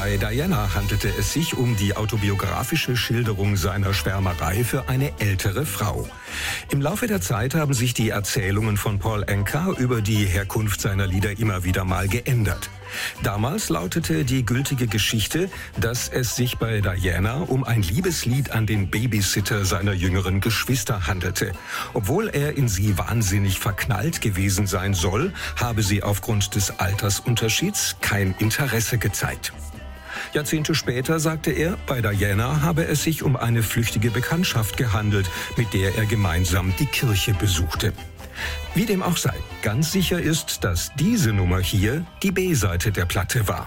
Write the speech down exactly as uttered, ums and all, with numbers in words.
Bei Diana handelte es sich um die autobiografische Schilderung seiner Schwärmerei für eine ältere Frau. Im Laufe der Zeit haben sich die Erzählungen von Paul Anka über die Herkunft seiner Lieder immer wieder mal geändert. Damals lautete die gültige Geschichte, dass es sich bei Diana um ein Liebeslied an den Babysitter seiner jüngeren Geschwister handelte. Obwohl er in sie wahnsinnig verknallt gewesen sein soll, habe sie aufgrund des Altersunterschieds kein Interesse gezeigt. Jahrzehnte später sagte er, bei Diana habe es sich um eine flüchtige Bekanntschaft gehandelt, mit der er gemeinsam die Kirche besuchte. Wie dem auch sei, ganz sicher ist, dass diese Nummer hier die B-Seite der Platte war.